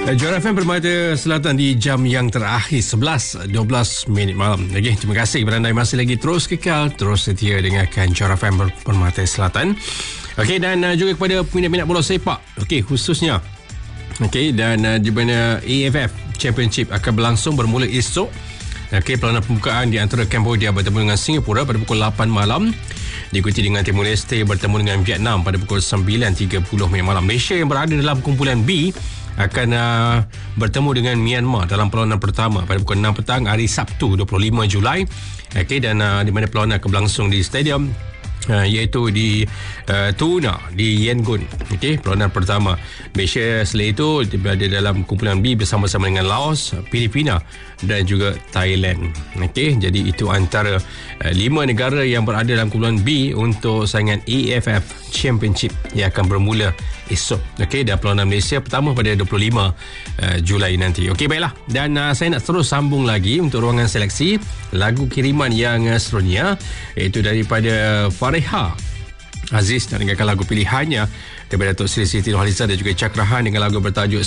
Johor FM Permata Selatan di jam yang terakhir 11.12 minit malam. Okey, terima kasih kepada anda yang masih lagi terus kekal, terus setia dengarkan Johor FM Permata Selatan. Okey, dan juga kepada peminat-peminat bola sepak, okey, khususnya okey, dan di mana AFF Championship akan berlangsung bermula esok. Okey, pelanan pembukaan di antara Cambodia bertemu dengan Singapura pada pukul 8 malam. Diikuti dengan Timor Leste bertemu dengan Vietnam pada pukul 9.30 malam. Malaysia yang berada dalam kumpulan B akan bertemu dengan Myanmar dalam perlawanan pertama pada pukul 6 petang hari Sabtu 25 Julai. Okey, dan di mana perlawanan akan berlangsung di stadium iaitu di Tuna di Yangon. Okey, perlawanan pertama. Malaysia selain itu berada dalam kumpulan B bersama-sama dengan Laos, Filipina dan juga Thailand. Okey, jadi itu antara 5 negara yang berada dalam kumpulan B untuk saingan AFF Championship yang akan bermula esok. Okey, dan perlawanan Malaysia pertama pada 25 Julai nanti. Okey, baiklah. Dan saya nak terus sambung lagi untuk ruangan seleksi lagu kiriman yang seterusnya, iaitu daripada Fareha Aziz, dan dengarkan lagu pilihannya daripada Datuk Seri Siti Nurhaliza dan juga Cakrahan dengan lagu bertajuk